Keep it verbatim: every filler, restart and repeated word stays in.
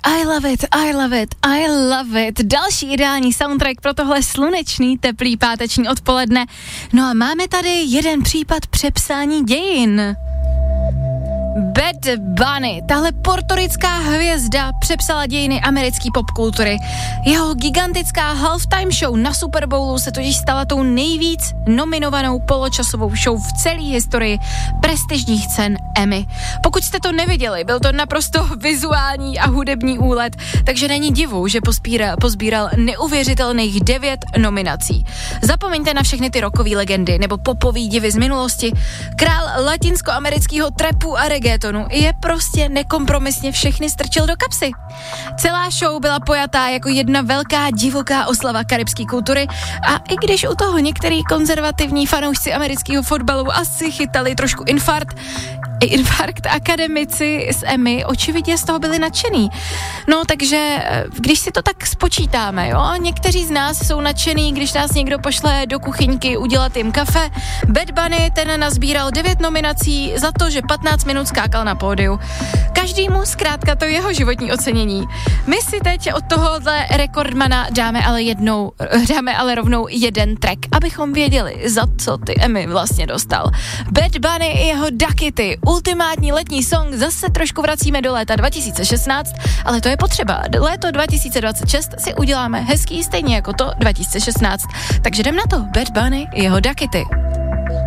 I love it, I love it, I love it. Další ideální soundtrack pro tohle slunečný, teplý páteční odpoledne. No a máme tady jeden případ přepsání dějin. Bad Bunny, tahle portorická hvězda přepsala dějiny americké popkultury. Jeho gigantická halftime show na Super Bowlu se totiž stala tou nejvíc nominovanou poločasovou show v celé historii prestižních cen Emmy. Pokud jste to neviděli, byl to naprosto vizuální a hudební úlet, takže není divu, že pospíral, pozbíral neuvěřitelných devět nominací. Zapomeňte na všechny ty rockové legendy nebo popový divy z minulosti. Král latinskoamerického trapu a reggaetonu je prostě nekompromisně všechny strčil do kapsy. Celá show byla pojatá jako jedna velká divoká oslava karibské kultury a i když u toho některý konzervativní fanoušci amerického fotbalu asi chytali trošku infarkt, infarkt, akademici z Emmy očividně z toho byli nadšený. No takže, když si to tak spočítáme, jo, někteří z nás jsou nadšený, když nás někdo pošle do kuchyňky udělat jim kafe. Bad Bunny ten nazbíral devět nominací za to, že patnáct minut skákal na pódiu. Každému zkrátka to jeho životní ocenění. My si teď od tohohle rekordmana dáme ale jednou, dáme ale rovnou jeden track, abychom věděli, za co ty Emmy vlastně dostal. Bad Bunny i jeho Duckity, ultimátní letní song, zase trošku vracíme do léta dva tisíce šestnáct, ale to je potřeba. Léto dva tisíce dvacet šest si uděláme hezký, stejně jako to dva tisíce šestnáct. Takže jdem na to, Bad Bunny i jeho Duckity.